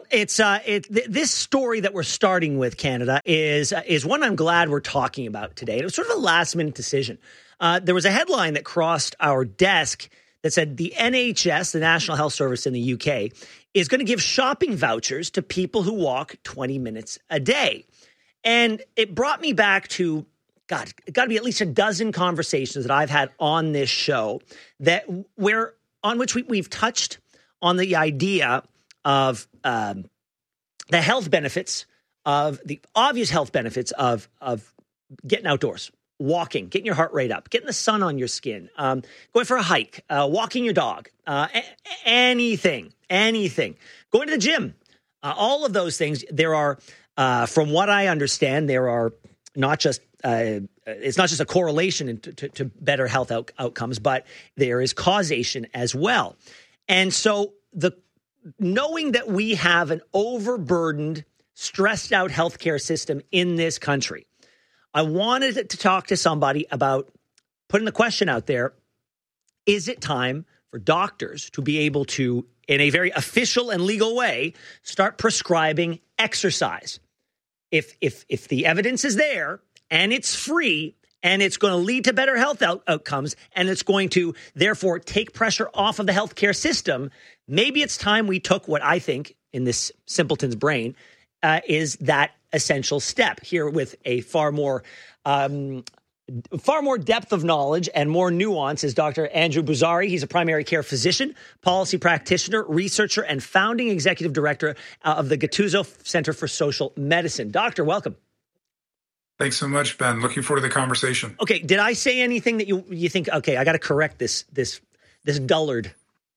This story that we're starting with, Canada, is one I'm glad we're talking about today. It was sort of a last-minute decision. There was a headline that crossed our desk that said the NHS, the National Health Service in the UK, is going to give shopping vouchers to people who walk 20 minutes a day. And it brought me back to, God, it got to be at least a dozen conversations that I've had on this show on which we've touched on the idea of the health benefits of the obvious health benefits of getting outdoors, walking, getting your heart rate up, getting the sun on your skin, going for a hike, walking your dog, anything, going to the gym, all of those things. There are, from what I understand, there are not just it's not just a correlation to better health outcomes, but there is causation as well. And so knowing that we have an overburdened, stressed out healthcare system in this country, I wanted to talk to somebody about putting the question out there. Is it time for doctors to be able to, in a very official and legal way, start prescribing exercise? If the evidence is there and it's free and it's going to lead to better health outcomes and it's going to therefore take pressure off of the healthcare system, maybe it's time we took what I think in this simpleton's brain is that essential step here with a far more depth of knowledge and more nuance is Dr. Andrew Boozary. He's a primary care physician, policy practitioner, researcher, and founding executive director of the Gattuso Center for Social Medicine. Doctor, welcome. Thanks so much, Ben. Looking forward to the conversation. Okay, did I say anything that you think, okay, I got to correct this dullard?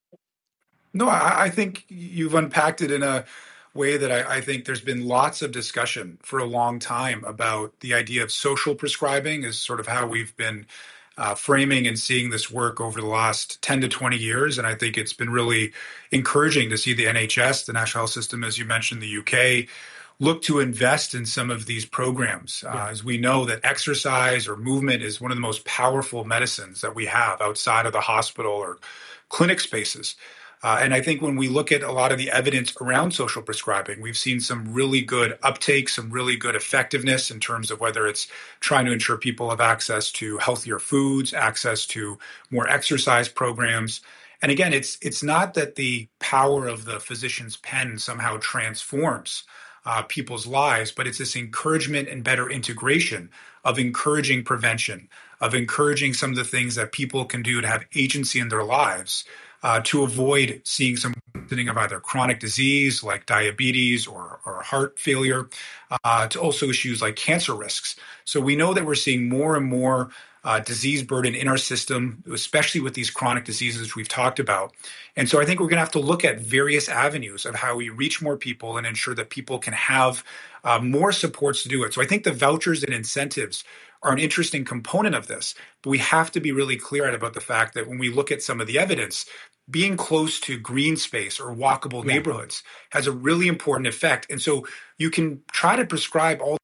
No, I think you've unpacked it in a way that I think there's been lots of discussion for a long time about the idea of social prescribing is sort of how we've been framing and seeing this work over the last 10 to 20 years. And I think it's been really encouraging to see the NHS, the National Health System, as you mentioned, the UK, look to invest in some of these programs. As we know that exercise or movement is one of the most powerful medicines that we have outside of the hospital or clinic spaces. And I think when we look at a lot of the evidence around social prescribing, we've seen some really good uptake, some really good effectiveness in terms of whether it's trying to ensure people have access to healthier foods, access to more exercise programs. And again, it's not that the power of the physician's pen somehow transforms people's lives, but it's this encouragement and better integration of encouraging prevention, of encouraging some of the things that people can do to have agency in their lives to avoid seeing some of either chronic disease like diabetes or heart failure, to also issues like cancer risks. So we know that we're seeing more and more disease burden in our system, especially with these chronic diseases we've talked about. And so I think we're going to have to look at various avenues of how we reach more people and ensure that people can have more supports to do it. So I think the vouchers and incentives are an interesting component of this, but we have to be really clear about the fact that when we look at some of the evidence, being close to green space or walkable neighborhoods has a really important effect. And so you can try to prescribe all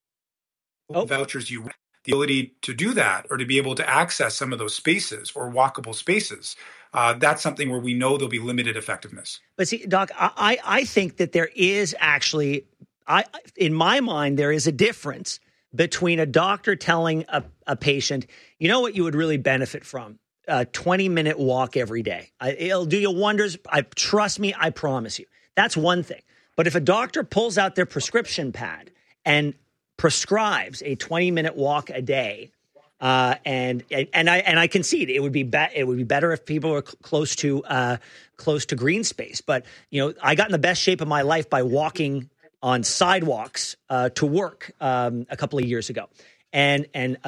the vouchers you want. The ability to do that or to be able to access some of those spaces or walkable spaces, that's something where we know there'll be limited effectiveness. But see, Doc, I think that there is actually, in my mind, there is a difference between a doctor telling a patient, you know what you would really benefit from? A 20-minute walk every day. It'll do you wonders. Trust me, I promise you. That's one thing. But if a doctor pulls out their prescription pad and prescribes a 20-minute walk a day, and I concede it would be better if people were close to green space. But I got in the best shape of my life by walking on sidewalks to work a couple of years ago. And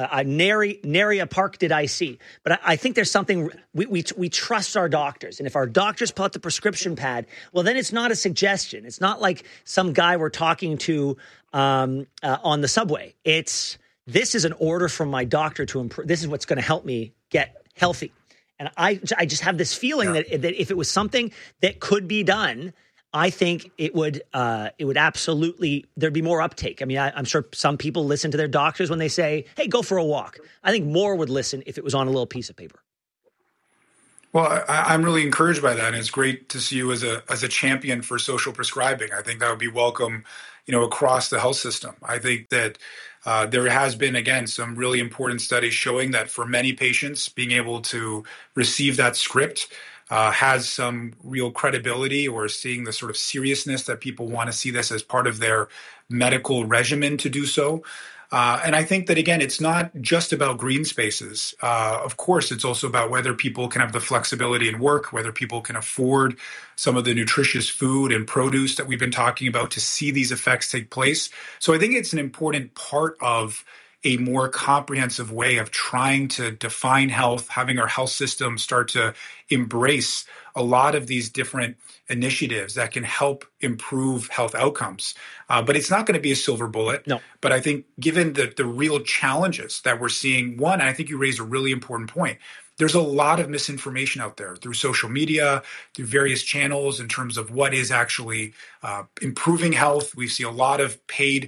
nary a park did I see. But I think there's something, we trust our doctors. And if our doctors pull out the prescription pad, well, then it's not a suggestion. It's not like some guy we're talking to on the subway. This is an order from my doctor to improve. This is what's going to help me get healthy. And I just have this feeling that if it was something that could be done, I think it would absolutely, there'd be more uptake. I mean, I'm sure some people listen to their doctors when they say, hey, go for a walk. I think more would listen if it was on a little piece of paper. Well, I'm really encouraged by that, and it's great to see you as a champion for social prescribing. I think that would be welcome, across the health system. I think that there has been, again, some really important studies showing that for many patients, being able to receive that script has some real credibility, or seeing the sort of seriousness that people want to see this as part of their medical regimen to do so. And I think that, again, it's not just about green spaces. Of course, it's also about whether people can have the flexibility in work, whether people can afford some of the nutritious food and produce that we've been talking about to see these effects take place. So I think it's an important part of a more comprehensive way of trying to define health, having our health system start to embrace a lot of these different initiatives that can help improve health outcomes. But it's not going to be a silver bullet. No. But I think given the real challenges that we're seeing, one, and I think you raised a really important point, there's a lot of misinformation out there through social media, through various channels in terms of what is actually improving health. We see a lot of paid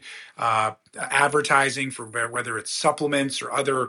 advertising for whether it's supplements or other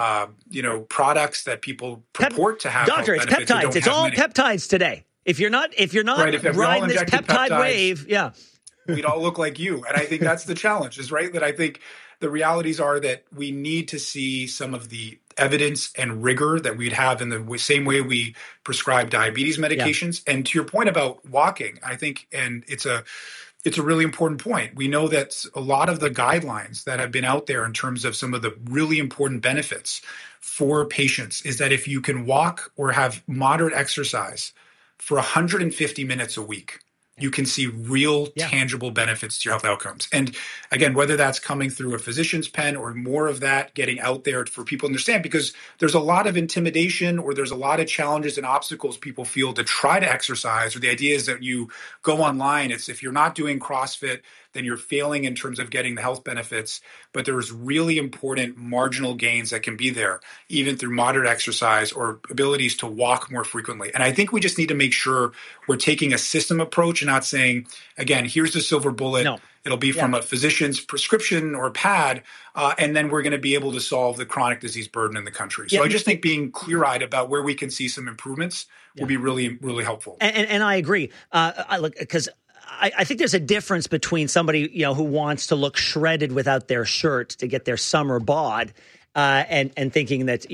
products that people purport to have. Doctor, it's peptides. It's all peptides today. If you're not right, if riding this peptide wave, yeah, we'd all look like you. And I think that's the challenge, is right that I think the realities are that we need to see some of the evidence and rigor that we'd have in the same way we prescribe diabetes medications. Yeah. And to your point about walking, I think, and it's a really important point. We know that a lot of the guidelines that have been out there in terms of some of the really important benefits for patients is that if you can walk or have moderate exercise for 150 minutes a week, you can see real tangible benefits to your health outcomes. And again, whether that's coming through a physician's pen or more of that getting out there for people to understand, because there's a lot of intimidation or there's a lot of challenges and obstacles people feel to try to exercise, or the idea is that you go online. It's if you're not doing CrossFit, then you're failing in terms of getting the health benefits. But there's really important marginal gains that can be there, even through moderate exercise or abilities to walk more frequently. And I think we just need to make sure we're taking a system approach and not saying, again, here's the silver bullet. No. It'll be from a physician's prescription or pad, and then we're going to be able to solve the chronic disease burden in the country. So I just think being clear-eyed about where we can see some improvements will be really, really helpful. And I agree. Because I think there's a difference between somebody, who wants to look shredded without their shirt to get their summer bod, and thinking that,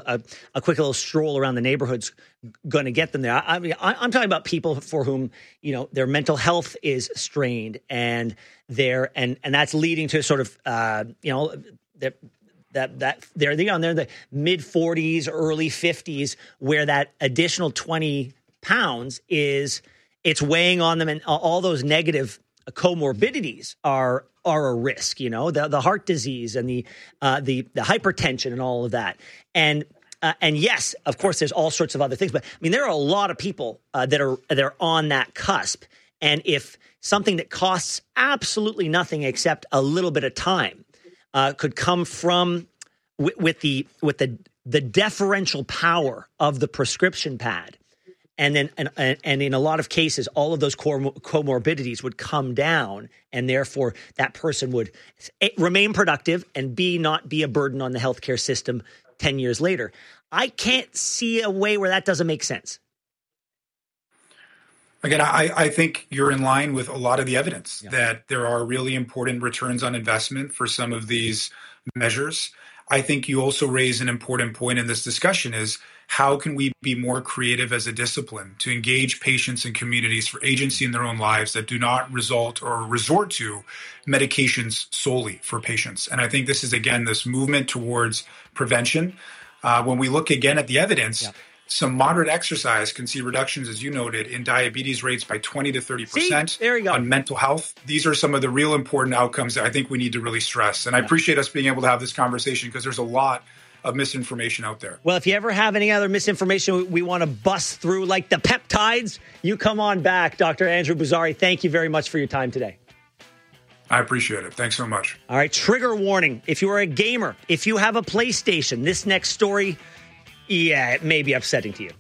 a quick little stroll around the neighborhood's going to get them there. I mean, I'm talking about people for whom, their mental health is strained, and and that's leading to sort of, that they're in the mid 40s, early 50s, where that additional 20 pounds it's weighing on them, and all those negative comorbidities are a risk, the heart disease and the hypertension and all of that. And yes, of course, there's all sorts of other things, but I mean, there are a lot of people that are on that cusp. And if something that costs absolutely nothing except a little bit of time could come from with the deferential power of the prescription pad, and then and in a lot of cases, all of those comorbidities would come down, and therefore that person would remain productive and not be a burden on the healthcare system 10 years later. I can't see a way where that doesn't make sense. Again, I think you're in line with a lot of the evidence that there are really important returns on investment for some of these measures. I think you also raise an important point in this discussion is how can we be more creative as a discipline to engage patients and communities for agency in their own lives that do not resort to medications solely for patients. And I think this is, again, this movement towards prevention. When we look again at the evidence, some moderate exercise can see reductions, as you noted, in diabetes rates by 20 to 30%. There you go. On mental health. These are some of the real important outcomes that I think we need to really stress. And I appreciate us being able to have this conversation because there's a lot of misinformation out there. Well, if you ever have any other misinformation we want to bust through, like the peptides, you come on back. Dr. Andrew Boozary, thank you very much for your time today. I appreciate it. Thanks so much. All right, trigger warning. If you are a gamer, if you have a PlayStation, this next story, it may be upsetting to you.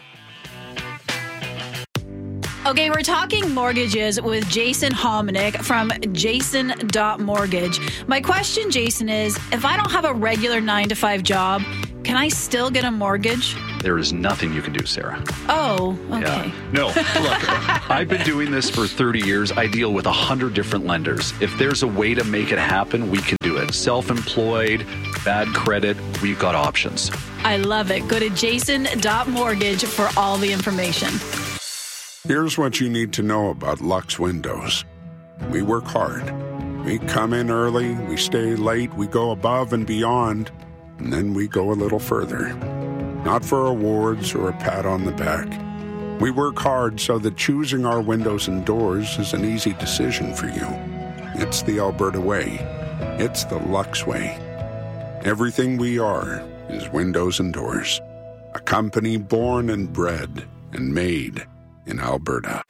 Okay, we're talking mortgages with Jason Hominick from Jason.Mortgage. My question, Jason, is if I don't have a regular 9-to-5 job, Can I still get a mortgage? There is nothing you can do, Sarah. Oh, okay. Yeah. No, look, I've been doing this for 30 years. I deal with 100 different lenders. If there's a way to make it happen, we can do it. Self-employed, bad credit, we've got options. I love it. Go to jason.mortgage for all the information. Here's what you need to know about Lux Windows. We work hard. We come in early, we stay late, we go above and beyond, and then we go a little further. Not for awards or a pat on the back. We work hard so that choosing our windows and doors is an easy decision for you. It's the Alberta way. It's the Lux way. Everything we are is windows and doors. A company born and bred and made in Alberta.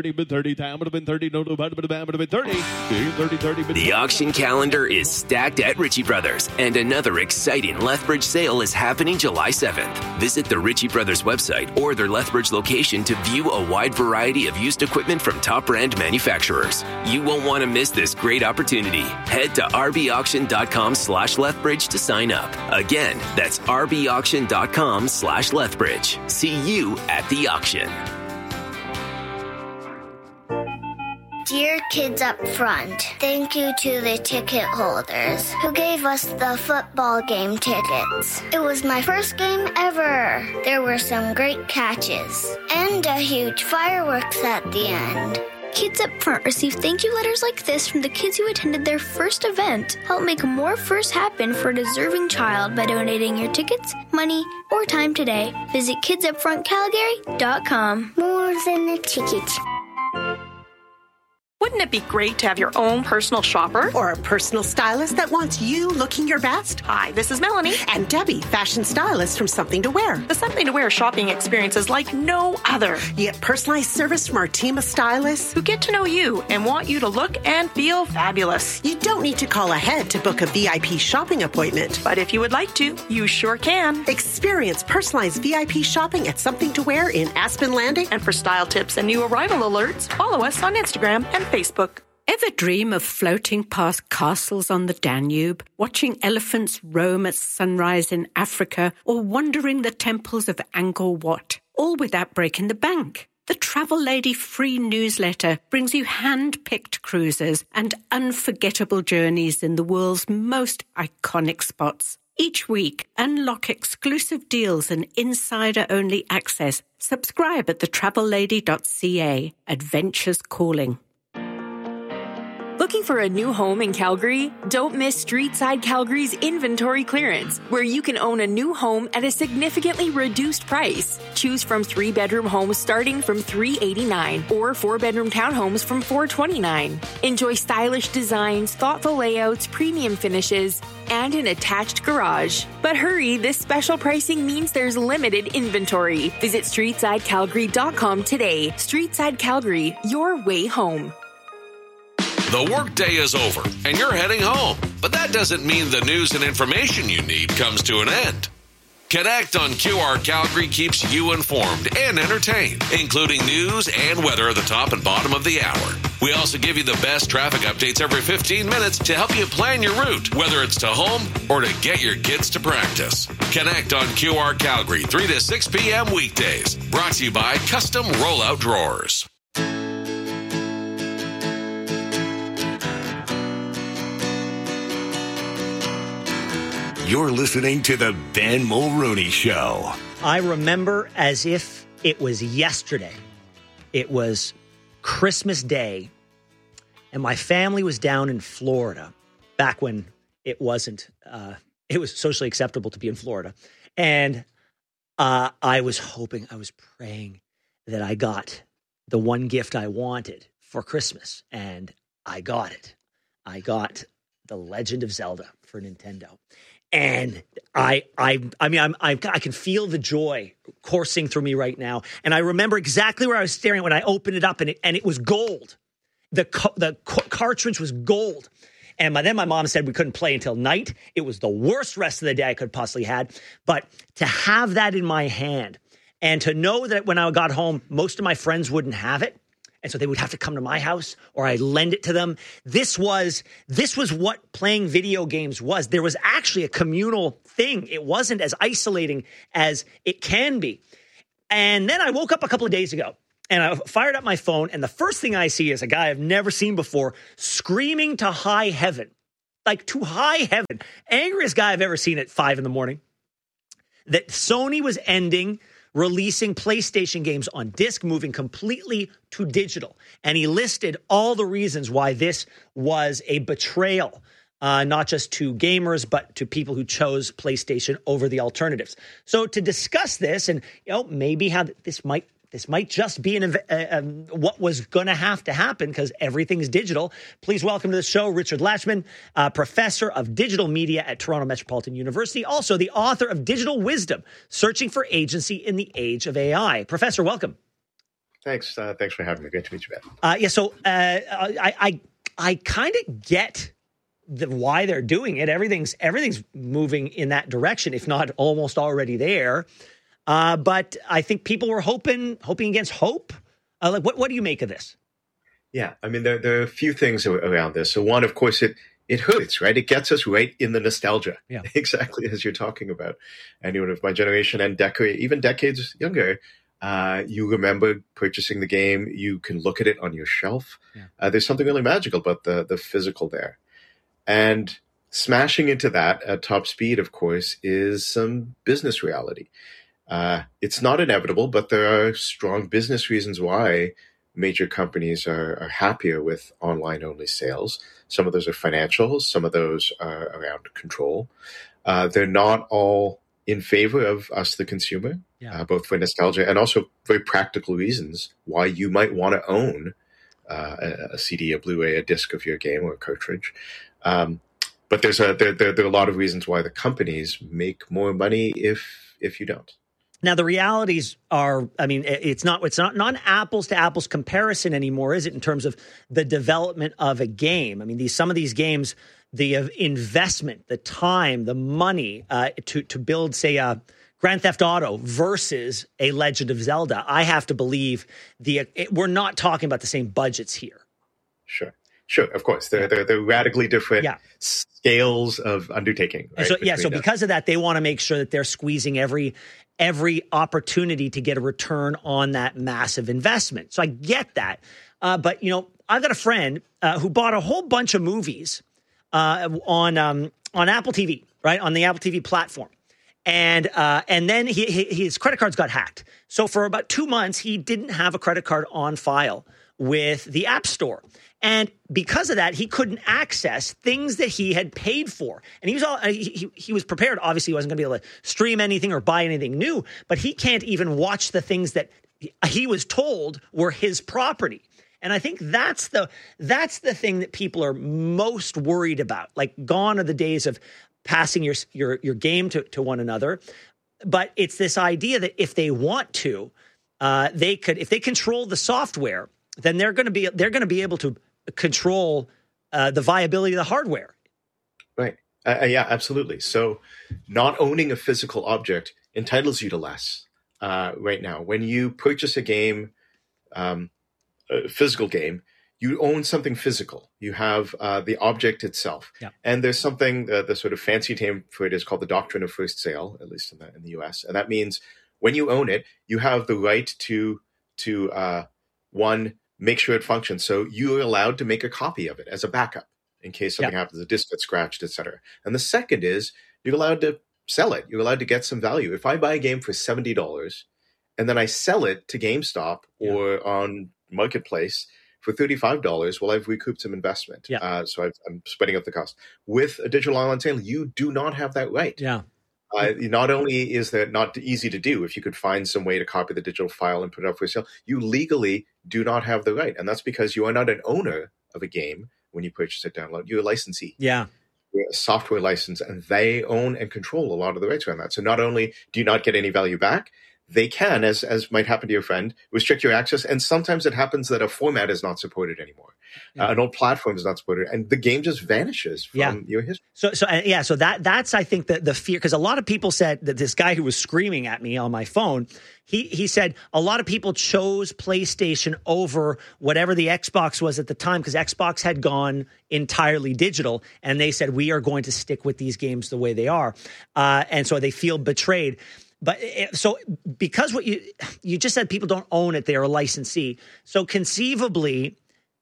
The auction calendar is stacked at Ritchie Brothers, and another exciting Lethbridge sale is happening July 7th. Visit the Ritchie Brothers website or their Lethbridge location to view a wide variety of used equipment from top brand manufacturers. You won't want to miss this great opportunity. Head to rbauction.com/Lethbridge to sign up. Again, that's rbauction.com/Lethbridge. See you at the auction. Dear kids up front, thank you to the ticket holders who gave us the football game tickets. It was my first game ever. There were some great catches and a huge fireworks at the end. Kids up front receive thank you letters like this from the kids who attended their first event. Help make more firsts happen for a deserving child by donating your tickets, money, or time today. Visit kidsupfrontcalgary.com. More than a ticket. Wouldn't it be great to have your own personal shopper? Or a personal stylist that wants you looking your best? Hi, this is Melanie. And Debbie, fashion stylist from Something to Wear. The Something to Wear shopping experience is like no other. You get personalized service from our team of stylists who get to know you and want you to look and feel fabulous. You don't need to call ahead to book a VIP shopping appointment. But if you would like to, you sure can. Experience personalized VIP shopping at Something to Wear in Aspen Landing. And for style tips and new arrival alerts, follow us on Instagram and Facebook. Ever dream of floating past castles on the Danube, watching elephants roam at sunrise in Africa, or wandering the temples of Angkor Wat, all without breaking the bank? The Travel Lady free newsletter brings you hand-picked cruises and unforgettable journeys in the world's most iconic spots. Each week, unlock exclusive deals and insider-only access. Subscribe at thetravellady.ca. Adventures calling. Looking for a new home in Calgary? Don't miss Streetside Calgary's inventory clearance, where you can own a new home at a significantly reduced price. Choose from 3-bedroom homes starting from $389 or 4-bedroom townhomes from $429. Enjoy stylish designs, thoughtful layouts, premium finishes, and an attached garage. But hurry, this special pricing means there's limited inventory. Visit StreetsideCalgary.com today. Streetside Calgary, your way home. The workday is over and you're heading home, but that doesn't mean the news and information you need comes to an end. Connect on QR Calgary keeps you informed and entertained, including news and weather at the top and bottom of the hour. We also give you the best traffic updates every 15 minutes to help you plan your route, whether it's to home or to get your kids to practice. Connect on QR Calgary 3 to 6 p.m. weekdays. Brought to you by Custom Rollout Drawers. You're listening to the Ben Mulroney Show. I remember as if it was yesterday. It was Christmas Day, and my family was down in Florida back when it wasn't. It was socially acceptable to be in Florida, and I was praying that I got the one gift I wanted for Christmas, and I got it. I got The Legend of Zelda for Nintendo. And I can feel the joy coursing through me right now. And I remember exactly where I was staring when I opened it up, and it was gold. The cartridge was gold. And then my mom said we couldn't play until night. It was the worst rest of the day I could possibly had. But to have that in my hand and to know that when I got home, most of my friends wouldn't have it, And so they would have to come to my house or I'd lend it to them. This was what playing video games was. There was actually a communal thing. It wasn't as isolating as it can be. And then I woke up a couple of days ago and I fired up my phone. And the first thing I see is a guy I've never seen before screaming to high heaven, like to high heaven. Angriest guy I've ever seen at 5 a.m. that Sony was releasing PlayStation games on disc, moving completely to digital. And he listed all the reasons why this was a betrayal, not just to gamers, but to people who chose PlayStation over the alternatives. So to discuss this and maybe how this might just be what was going to happen because everything's digital. Please welcome to the show Richard Lachman, professor of digital media at Toronto Metropolitan University, also the author of Digital Wisdom, Searching for Agency in the Age of AI. Professor, welcome. Thanks. Thanks for having me. Great to meet you, Ben. So I kind of get why they're doing it. Everything's moving in that direction, if not almost already there. But I think people were hoping against hope. What do you make of this? Yeah, I mean, there are a few things around this. So one, of course, it hurts, right? It gets us right in the nostalgia, exactly as you're talking about. Anyone of my generation and even decades younger, you remember purchasing the game. You can look at it on your shelf. Yeah. There's something really magical about the physical there. And smashing into that at top speed, of course, is some business reality. It's not inevitable, but there are strong business reasons why major companies are happier with online-only sales. Some of those are financial. Some of those are around control. They're not all in favor of us, the consumer, both for nostalgia and also very practical reasons why you might want to own a CD, a Blu-ray, a disc of your game or a cartridge. But there are a lot of reasons why the companies make more money if you don't. Now, the realities are, I mean, it's not an apples to apples comparison anymore, is it, in terms of the development of a game? I mean, some of these games, the investment, the time, the money to build, say, a Grand Theft Auto versus a Legend of Zelda, I have to believe we're not talking about the same budgets here. Sure, of course. They're radically different scales of undertaking. Right? So because of that, they want to make sure that they're squeezing every opportunity to get a return on that massive investment. So I get that. But, I've got a friend who bought a whole bunch of movies on Apple TV, right, on the Apple TV platform. And then his credit cards got hacked. So for about 2 months, he didn't have a credit card on file with the App Store. And because of that, he couldn't access things that he had paid for. And he was prepared. Obviously, he wasn't going to be able to stream anything or buy anything new, but he can't even watch the things that he was told were his property. And I think that's the thing that people are most worried about. Like, gone are the days of passing your game to one another. But it's this idea that if they want to, if they control the software, then they're going to be able to control the viability of the hardware. Right. Yeah, absolutely. So not owning a physical object entitles you to less right now. When you purchase a game, a physical game, you own something physical. You have the object itself. Yeah. And there's something, the sort of fancy name for it is called the doctrine of first sale, at least in the US. And that means when you own it, you have the right to make sure it functions. So you're allowed to make a copy of it as a backup in case something happens, a disc gets scratched, etc. And the second is you're allowed to sell it. You're allowed to get some value. If I buy a game for $70 and then I sell it to GameStop or on Marketplace for $35, well, I've recouped some investment. Yeah. So I'm spreading out the cost. With a digital online sale, you do not have that right. Yeah. Not only is that not easy to do, if you could find some way to copy the digital file and put it up for sale, you legally do not have the right. And that's because you are not an owner of a game when you purchase it download. You're a licensee. Yeah. You're a software license, and they own and control a lot of the rights around that. So not only do you not get any value back, they can, as might happen to your friend, restrict your access. And sometimes it happens that a format is not supported anymore. An old platform is not supported, and the game just vanishes from your history. So that's I think the fear, because a lot of people said that this guy who was screaming at me on my phone, he said a lot of people chose PlayStation over whatever the Xbox was at the time, because Xbox had gone entirely digital, and they said we are going to stick with these games the way they are, and so they feel betrayed. But so because what you just said, people don't own it; they're a licensee. So conceivably,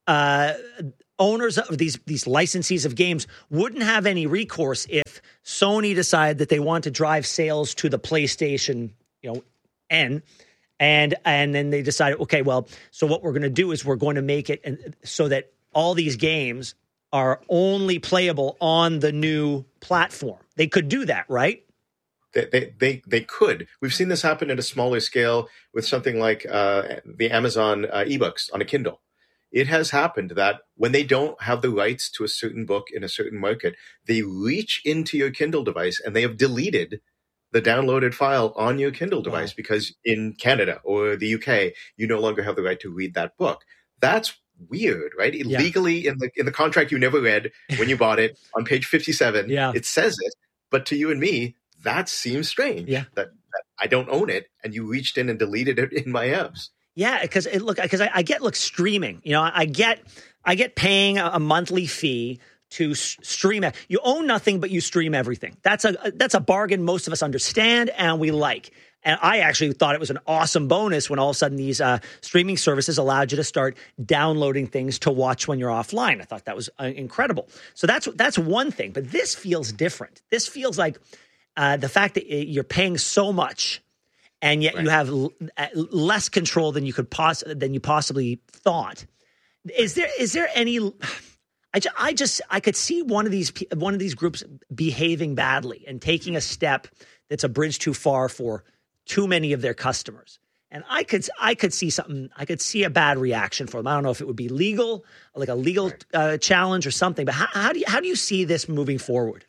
owners of these licensees of games wouldn't have any recourse if Sony decided that they want to drive sales to the PlayStation, N, and then they decided, okay, well, so what we're going to do is we're going to make it so that all these games are only playable on the new platform. They could do that, right? They could. We've seen this happen at a smaller scale with something like the Amazon ebooks on a Kindle. It has happened that when they don't have the rights to a certain book in a certain market, they reach into your Kindle device and they have deleted the downloaded file on your Kindle device because in Canada or the UK, you no longer have the right to read that book. That's weird, right? Legally in the contract you never read when you bought it on page 57, it says it. But to you and me, that seems strange that I don't own it and you reached in and deleted it in my apps. Yeah, because I get streaming. I get paying a monthly fee to stream it. You own nothing, but you stream everything. That's a bargain most of us understand and we like. And I actually thought it was an awesome bonus when all of a sudden these streaming services allowed you to start downloading things to watch when you're offline. I thought that was incredible. So that's one thing. But this feels different. This feels like the fact that you're paying so much, and yet you have less control than you possibly thought. Is there any? I could see one of these groups behaving badly and taking a step that's a bridge too far for too many of their customers. And I could see something. I could see a bad reaction for them. I don't know if it would be legal, like a legal challenge or something. But how do you see this moving forward?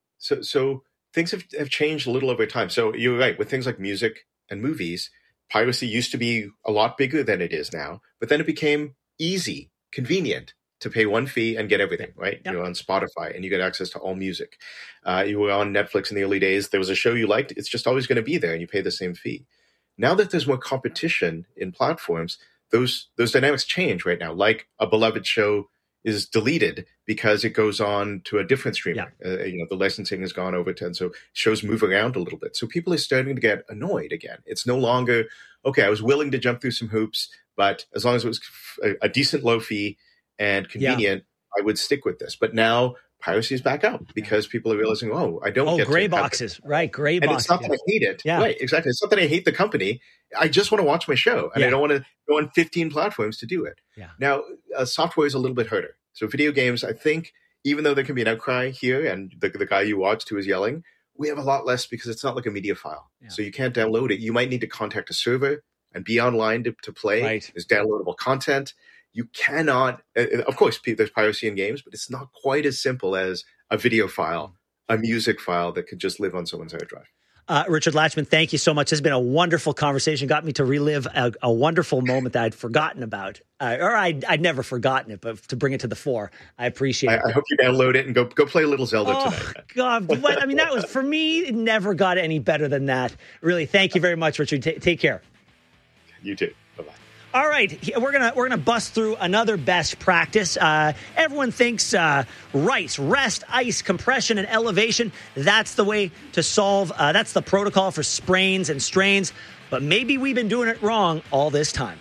So things have changed a little over time. So you're right with things like music and movies. Piracy used to be a lot bigger than it is now, but then it became easy, convenient to pay one fee and get everything, right? Yep. You're on Spotify and you get access to all music. You were on Netflix in the early days. There was a show you liked. It's just always going to be there and you pay the same fee. Now that there's more competition in platforms, those dynamics change right now. Like a beloved show is deleted because it goes on to a different streamer. The licensing has gone over to, and so shows move around a little bit. So people are starting to get annoyed again. It's no longer, okay, I was willing to jump through some hoops, but as long as it was a decent low fee and convenient, I would stick with this. But now piracy is back up because people are realizing, I don't get gray boxes, right? Gray boxes. And it's not that I hate it. Yeah. Right, exactly. It's not that I hate the company. I just want to watch my show and I don't want to go on 15 platforms to do it. Yeah. Now, software is a little bit harder. So video games, I think, even though there can be an outcry here and the guy you watched who is yelling, we have a lot less because it's not like a media file. Yeah. So you can't download it. You might need to contact a server and be online to play. Right. There's downloadable content. You cannot, of course, there's piracy in games, but it's not quite as simple as a video file, a music file that could just live on someone's hard drive. Richard Latchman, thank you so much. It's been a wonderful conversation. Got me to relive a wonderful moment that I'd forgotten about. Or I'd never forgotten it, but to bring it to the fore, I appreciate it. I hope you download it and go play a little Zelda tonight. God, that was, for me, it never got any better than that. Really, thank you very much, Richard. Take care. You too. Bye-bye. All right, we're gonna bust through another best practice. Everyone thinks rice, rest, ice, compression, and elevation. That's the way to solve. That's the protocol for sprains and strains. But maybe we've been doing it wrong all this time.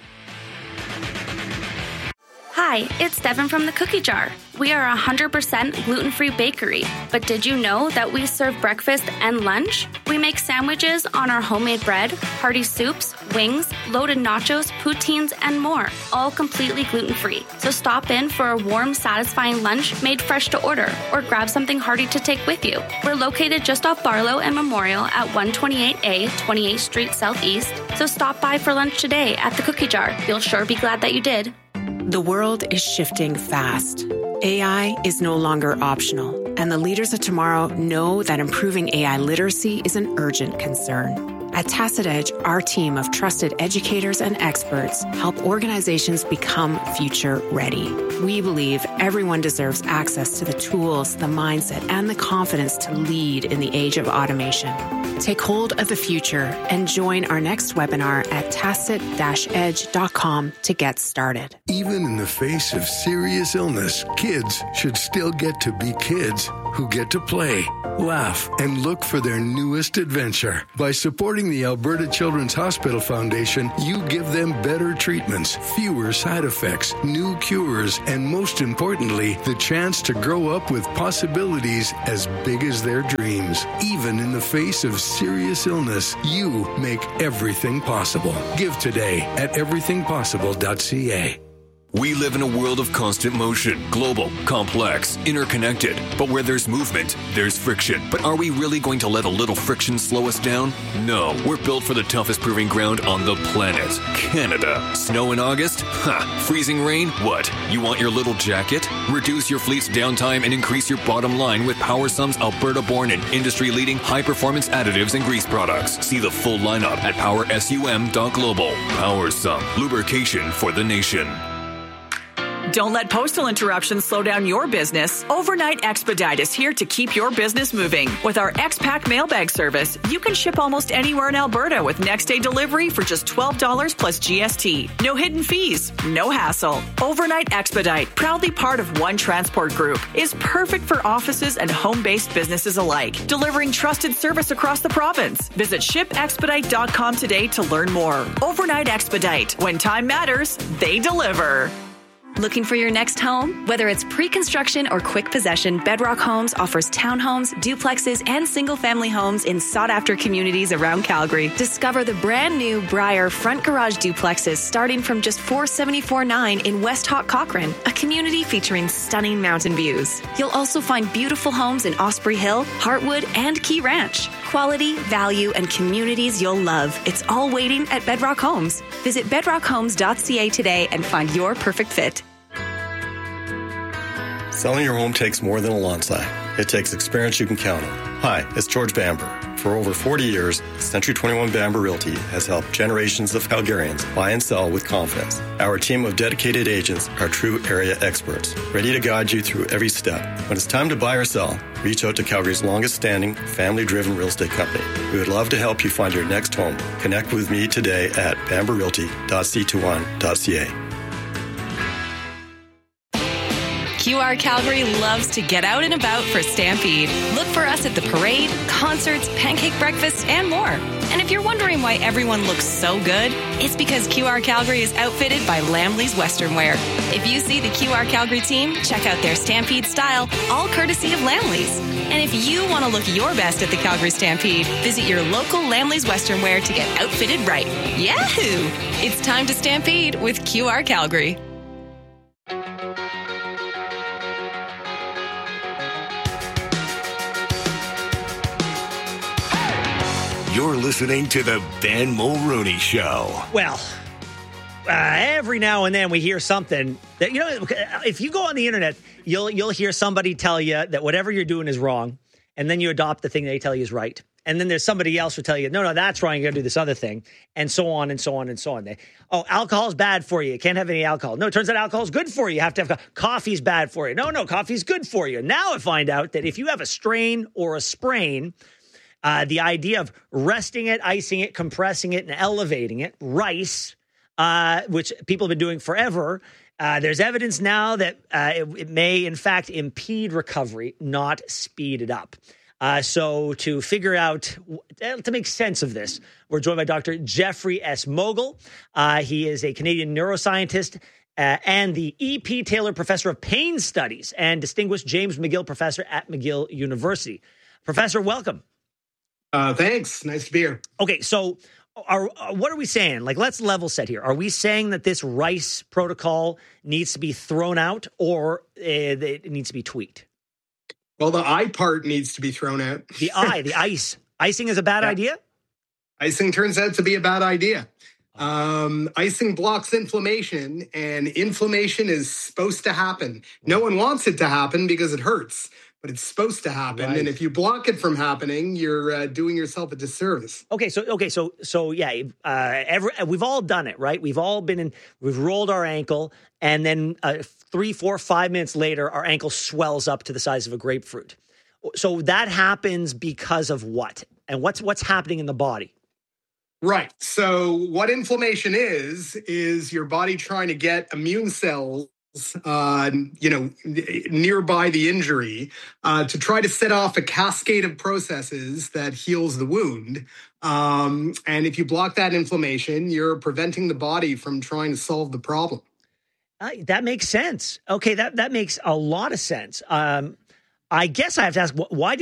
Hi, it's Devin from the Cookie Jar. We are a 100% gluten-free bakery, but did you know that we serve breakfast and lunch? We make sandwiches on our homemade bread, hearty soups, wings, loaded nachos, poutines, and more, all completely gluten-free. So stop in for a warm, satisfying lunch made fresh to order, or grab something hearty to take with you. We're located just off Barlow and Memorial at 128A, 28th Street Southeast, so stop by for lunch today at the Cookie Jar. You'll sure be glad that you did. The world is shifting fast. AI is no longer optional, and the leaders of tomorrow know that improving AI literacy is an urgent concern. At Tacit Edge, our team of trusted educators and experts help organizations become future ready. We believe everyone deserves access to the tools, the mindset, and the confidence to lead in the age of automation. Take hold of the future and join our next webinar at tacit-edge.com to get started. Even in the face of serious illness, kids should still get to be kids who get to play, laugh, and look for their newest adventure. By supporting the Alberta Children's Hospital Foundation, you give them better treatments, fewer side effects, new cures, and most importantly, the chance to grow up with possibilities as big as their dreams. Even in the face of serious illness, you make everything possible. Give today at everythingpossible.ca. We live in a world of constant motion, global, complex, interconnected. But where there's movement, there's friction. But are we really going to let a little friction slow us down? No, we're built for the toughest proving ground on the planet, Canada. Snow in August? Ha! Freezing rain? What? You want your little jacket? Reduce your fleet's downtime and increase your bottom line with PowerSum's Alberta-born and industry-leading high-performance additives and grease products. See the full lineup at powersum.global. PowerSum, lubrication for the nation. Don't let postal interruptions slow down your business. Overnight Expedite is here to keep your business moving. With our X-Pack mailbag service, you can ship almost anywhere in Alberta with next-day delivery for just $12 plus GST. No hidden fees, no hassle. Overnight Expedite, proudly part of One Transport Group, is perfect for offices and home-based businesses alike, delivering trusted service across the province. Visit shipexpedite.com today to learn more. Overnight Expedite. When time matters, they deliver. Looking for your next home? Whether it's pre-construction or quick possession, Bedrock Homes offers townhomes, duplexes, and single-family homes in sought-after communities around Calgary. Discover the brand-new Briar front garage duplexes starting from just $474,900 in West Hawk Cochrane, a community featuring stunning mountain views. You'll also find beautiful homes in Osprey Hill, Heartwood, and Key Ranch. Quality, value, and communities you'll love. It's all waiting at Bedrock Homes. Visit bedrockhomes.ca today and find your perfect fit. Selling your home takes more than a lawn sign. It takes experience you can count on. Hi, it's George Bamber. For over 40 years, Century 21 Bamber Realty has helped generations of Calgarians buy and sell with confidence. Our team of dedicated agents are true area experts, ready to guide you through every step. When it's time to buy or sell, reach out to Calgary's longest-standing, family-driven real estate company. We would love to help you find your next home. Connect with me today at bamberrealty.c21.ca. QR Calgary loves to get out and about for Stampede. Look for us at the parade, concerts, pancake breakfasts, and more. And if you're wondering why everyone looks so good, it's because QR Calgary is outfitted by Lamley's Western Wear. If you see the QR Calgary team, check out their Stampede style, all courtesy of Lamley's. And if you want to look your best at the Calgary Stampede, visit your local Lamley's Western Wear to get outfitted right. Yahoo! It's time to Stampede with QR Calgary. You're listening to the Ben Mulroney Show. Well, every now and then we hear something that, if you go on the internet, you'll hear somebody tell you that whatever you're doing is wrong, and then you adopt the thing they tell you is right. And then there's somebody else who tell you, no, that's wrong, you got to do this other thing, and so on and so on and so on. Alcohol's bad for you. You can't have any alcohol. No, it turns out alcohol's good for you. You have to have coffee's bad for you. No, coffee's good for you. Now I find out that if you have a strain or a sprain, the idea of resting it, icing it, compressing it, and elevating it, RICE, which people have been doing forever, there's evidence now that it may, in fact, impede recovery, not speed it up. So to figure out, to make sense of this, we're joined by Dr. Jeffrey S. Mogul. He is a Canadian neuroscientist and the E.P. Taylor Professor of Pain Studies and Distinguished James McGill Professor at McGill University. Professor, welcome. Thanks. Nice to be here. Okay, so what are we saying? Let's level set here. Are we saying that this RICE protocol needs to be thrown out, or it needs to be tweaked? Well, the I part needs to be thrown out. The ice. Icing is a bad idea? Icing turns out to be a bad idea. Icing blocks inflammation, and inflammation is supposed to happen. No one wants it to happen because it hurts. but it's supposed to happen. Right. And if you block it from happening, you're doing yourself a disservice. So yeah, we've all done it, right? We've all we've rolled our ankle, and then 3, 4, 5 minutes later, our ankle swells up to the size of a grapefruit. So that happens because of what? And what's happening in the body? Right. So what inflammation is your body trying to get immune cells nearby the injury, to try to set off a cascade of processes that heals the wound. And if you block that inflammation, you're preventing the body from trying to solve the problem. That makes sense. Okay, that makes a lot of sense. I guess I have to ask, why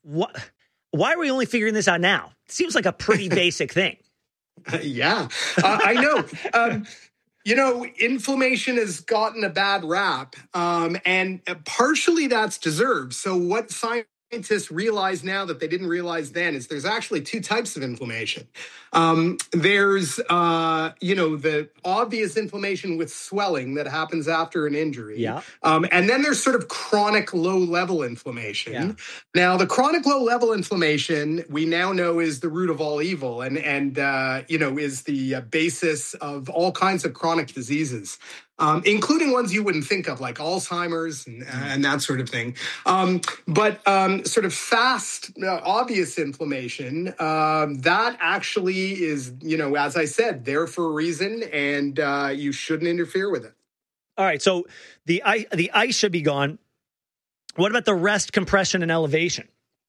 are we only figuring this out now? It seems like a pretty basic thing. Yeah, I know. Inflammation has gotten a bad rap, and partially that's deserved. So what scientists realize now that they didn't realize then is there's actually two types of inflammation. There's, the obvious inflammation with swelling that happens after an injury. Yeah. And then there's sort of chronic low-level inflammation. Yeah. Now, the chronic low-level inflammation we now know is the root of all evil and is the basis of all kinds of chronic diseases. Including ones you wouldn't think of, like Alzheimer's and that sort of thing. But sort of fast, obvious inflammation, that actually is, as I said, there for a reason, and you shouldn't interfere with it. All right, so the ice should be gone. What about the rest, compression, and elevation?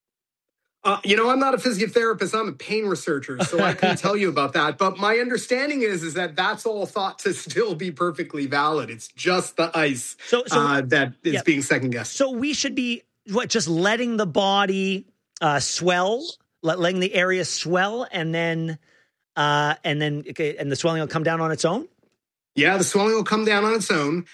I'm not a physiotherapist. I'm a pain researcher, so I couldn't tell you about that. But my understanding is that that's all thought to still be perfectly valid. It's just the ice that is being second guessed. So we should be just letting the body swell, letting the area swell, and the swelling will come down on its own. Yeah, the swelling will come down on its own.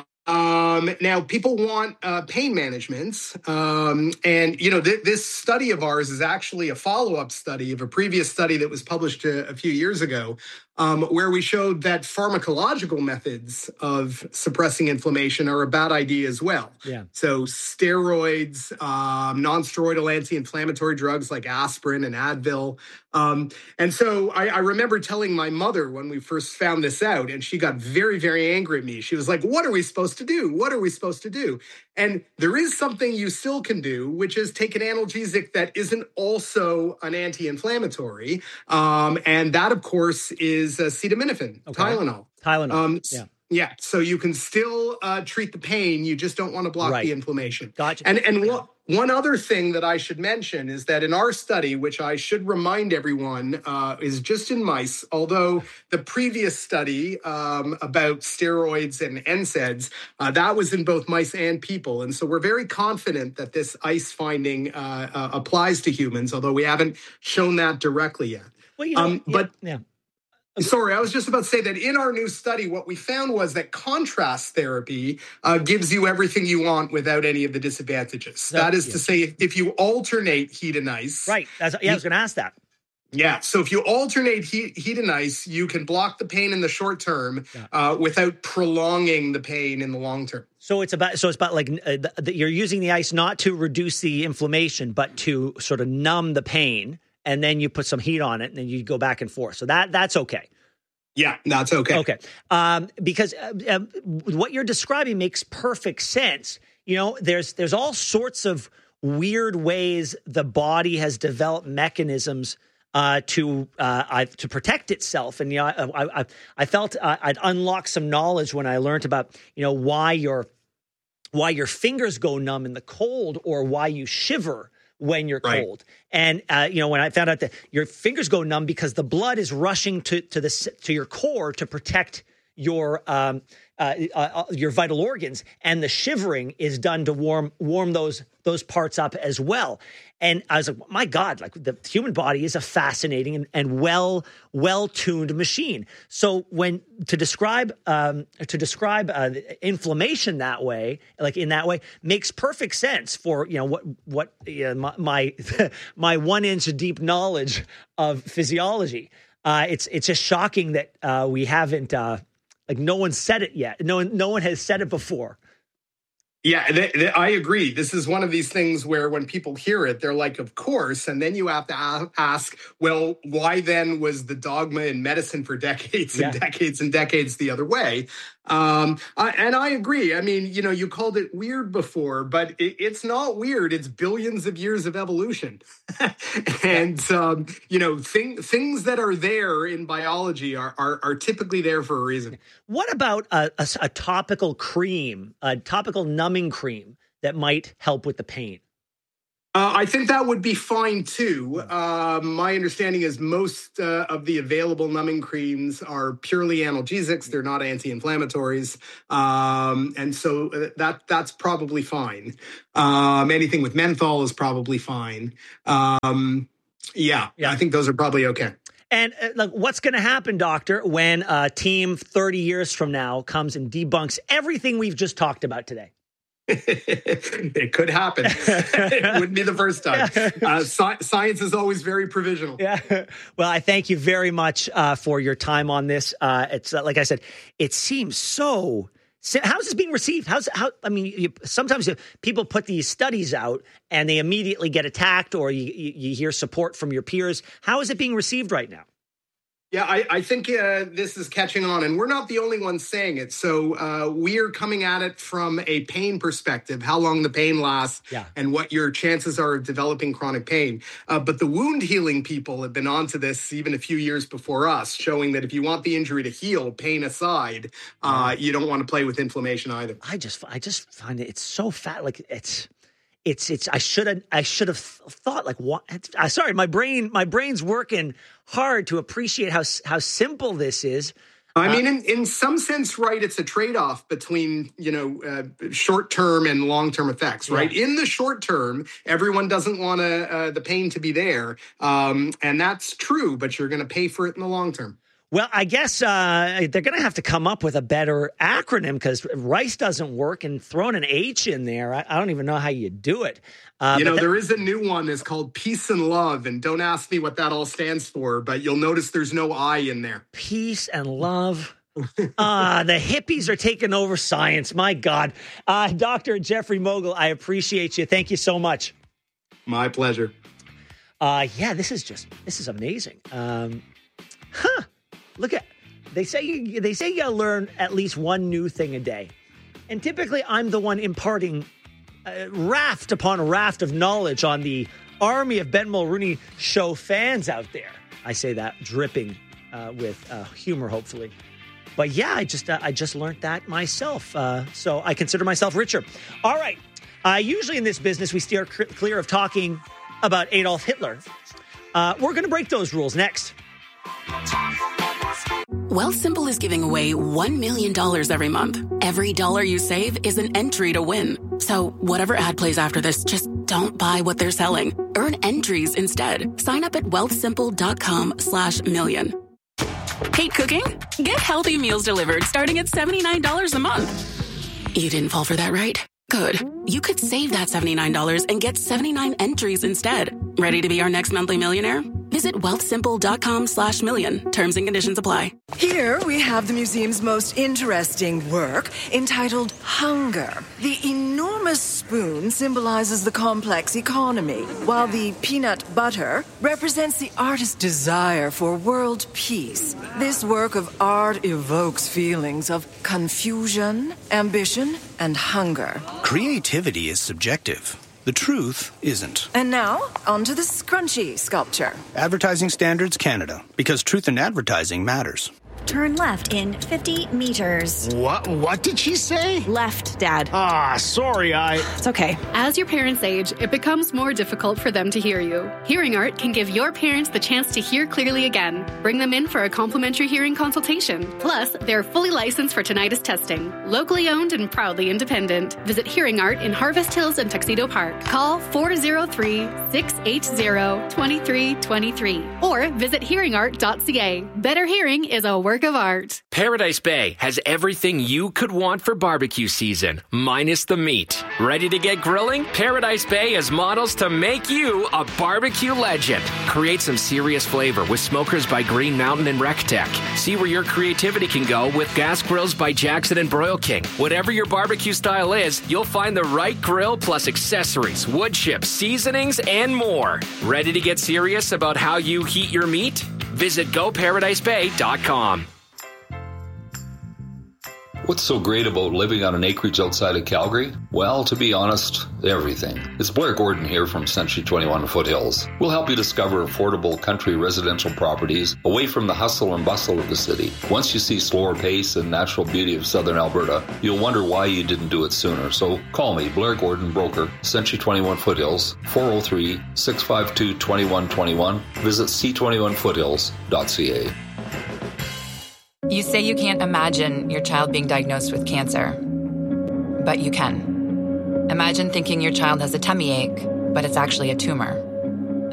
Now, people want pain management, and this study of ours is actually a follow-up study of a previous study that was published a few years ago, where we showed that pharmacological methods of suppressing inflammation are a bad idea as well. Yeah. So steroids, non-steroidal anti-inflammatory drugs like aspirin and Advil. And so I remember telling my mother when we first found this out, and she got very, very angry at me. She was like, "What are we supposed to do? What are we supposed to do?" And there is something you still can do, which is take an analgesic that isn't also an anti-inflammatory. And that, of course, is acetaminophen, Tylenol. Yeah, so you can still treat the pain. You just don't want to block the inflammation. Gotcha. And one other thing that I should mention is that in our study, which I should remind everyone is just in mice, although the previous study about steroids and NSAIDs, that was in both mice and people. And so we're very confident that this ice finding applies to humans, although we haven't shown that directly yet. Well, Sorry, I was just about to say that in our new study, what we found was that contrast therapy gives you everything you want without any of the disadvantages. That is to say, if you alternate heat and ice. Right. I was going to ask that. Yeah. So if you alternate heat and ice, you can block the pain in the short term without prolonging the pain in the long term. So it's about like you're using the ice not to reduce the inflammation, but to sort of numb the pain. And then you put some heat on it, and then you go back and forth. So that's okay. Yeah, that's okay. Okay, because what you're describing makes perfect sense. There's all sorts of weird ways the body has developed mechanisms to protect itself, and I felt I'd unlock some knowledge when I learned about why your fingers go numb in the cold, or why you shiver when you're cold. And, when I found out that your fingers go numb because the blood is rushing to your core to protect your vital organs, and the shivering is done to warm those parts up as well. And I was like, my God, like the human body is a fascinating and well-tuned machine. So to describe inflammation that way, like in that way, makes perfect sense for my 1 inch deep knowledge of physiology. It's just shocking that we haven't. Like no one said it yet. No one has said it before. Yeah, I agree. This is one of these things where when people hear it, they're like, of course. And then you have to ask, well, why then was the dogma in medicine for decades and decades and decades the other way? And I agree. I mean, you called it weird before, but it's not weird. It's billions of years of evolution. And, things that are there in biology are typically there for a reason. What about a topical cream, a topical numbing cream that might help with the pain? I think that would be fine, too. My understanding is most of the available numbing creams are purely analgesics. They're not anti-inflammatories. And so that's probably fine. Anything with menthol is probably fine. I think those are probably okay. And what's going to happen, doctor, when a team 30 years from now comes and debunks everything we've just talked about today? It could happen. It wouldn't be the first time. Science is always very provisional. Yeah. Well, I thank you very much for your time on this. It's like I said, it seems so. How's this being received? Sometimes people put these studies out and they immediately get attacked, or you hear support from your peers. How is it being received right now? Yeah, I think this is catching on, and we're not the only ones saying it. So we're coming at it from a pain perspective, how long the pain lasts, and what your chances are of developing chronic pain. But the wound healing people have been onto this even a few years before us, showing that if you want the injury to heal, pain aside, you don't want to play with inflammation either. I just find it's so fat. Like it's. I should have thought, like, what? Sorry, my brain's working hard to appreciate how simple this is. I mean, in some sense, right, it's a trade-off between, short-term and long-term effects, right? Yeah. In the short term, everyone doesn't want the pain to be there. And that's true, but you're going to pay for it in the long term. Well, I guess they're going to have to come up with a better acronym, because RICE doesn't work, and throwing an H in there, I don't even know how you do it. There is a new one. It's called Peace and Love, and don't ask me what that all stands for, but you'll notice there's no I in there. Peace and love. The hippies are taking over science. My God. Dr. Jeffrey Mogul, I appreciate you. Thank you so much. My pleasure. This is amazing. Look at, they say you gotta learn at least one new thing a day. And typically I'm the one imparting raft upon raft of knowledge on the army of Ben Mulrooney show fans out there. I say that dripping with humor, hopefully. But yeah, I just learned that myself. So I consider myself richer. All right. Usually in this business, we steer clear of talking about Adolf Hitler. We're going to break those rules next. Wealthsimple is giving away $1 million every month. Every dollar you save is an entry to win. So whatever ad plays after this, just don't buy what they're selling. Earn entries instead. Sign up at wealthsimple.com/million. Hate cooking? Get healthy meals delivered starting at $79 a month. You didn't fall for that, right? Good. You could save that $79 and get 79 entries instead. Ready to be our next monthly millionaire? Visit wealthsimple.com/million. Terms and conditions apply. Here we have the museum's most interesting work, entitled Hunger. The enormous spoon symbolizes the complex economy, while the peanut butter represents the artist's desire for world peace. This work of art evokes feelings of confusion, ambition, and hunger. Creativity is subjective. The truth isn't. And now, on to the scrunchy sculpture. Advertising Standards Canada, because truth in advertising matters. Turn left in 50 meters. What did she say? Left, Dad. Sorry, It's okay. As your parents age, it becomes more difficult for them to hear you. Hearing Art can give your parents the chance to hear clearly again. Bring them in for a complimentary hearing consultation. Plus, they're fully licensed for tinnitus testing. Locally owned and proudly independent. Visit Hearing Art in Harvest Hills and Tuxedo Park. Call 403-680-2323 or visit hearingart.ca. Better hearing is a work of art. Paradise Bay has everything you could want for barbecue season, minus the meat. Ready to get grilling? Paradise Bay has models to make you a barbecue legend. Create some serious flavor with smokers by Green Mountain and RecTech. See where your creativity can go with gas grills by Jackson and Broil King. Whatever your barbecue style is, you'll find the right grill plus accessories, wood chips, seasonings, and more. Ready to get serious about how you heat your meat? Visit GoParadiseBay.com. What's so great about living on an acreage outside of Calgary? Well, to be honest, everything. It's Blair Gordon here from Century 21 Foothills. We'll help you discover affordable country residential properties away from the hustle and bustle of the city. Once you see slower pace and natural beauty of southern Alberta, you'll wonder why you didn't do it sooner. So call me, Blair Gordon, broker, Century 21 Foothills, 403-652-2121. Visit c21foothills.ca. You say you can't imagine your child being diagnosed with cancer, but you can. Imagine thinking your child has a tummy ache, but it's actually a tumor.